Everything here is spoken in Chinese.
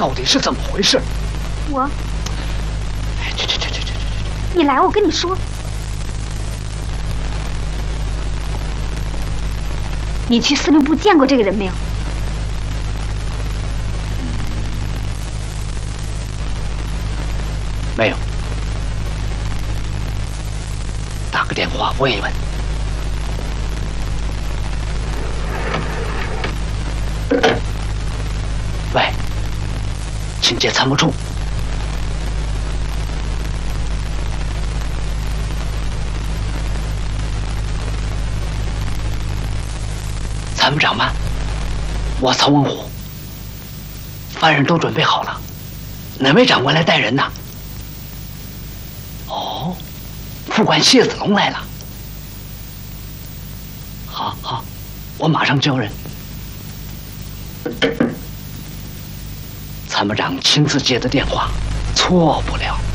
到底是怎么回事？ 我， 哎，去！ 你来，我跟你说，你去司令部见过这个人没有？ 没有。打个电话问一问。喂，请接参谋处。参谋长吗？我曹文虎。犯人都准备好了，哪位长官来带人呢？哦，副官谢子龙来了。好，我马上叫人。参谋长亲自接的电话，错不了。